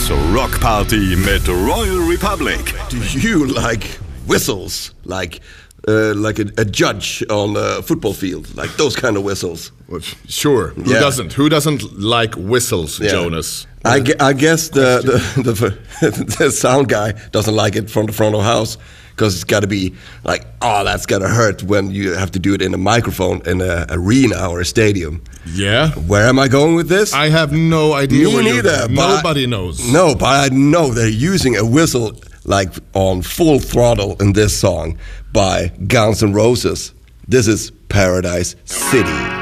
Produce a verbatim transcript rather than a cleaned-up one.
Rock Party mit Royal Republic. Do you like whistles? Like uh, like a, a judge on a football field? Like those kind of whistles? Well, sure. Who Yeah. doesn't? Who doesn't like whistles, Yeah. Jonas? I, gue- I guess the the, the the sound guy doesn't like it from the front of the house because it's got to be like, oh, that's gotta hurt when you have to do it in a microphone in an arena or a stadium. Yeah. Where am I going with this? I have no idea. Me where you're neither. going. but Nobody I- knows. No, but I know they're using a whistle like on full throttle in this song by Guns N' Roses. This is Paradise City.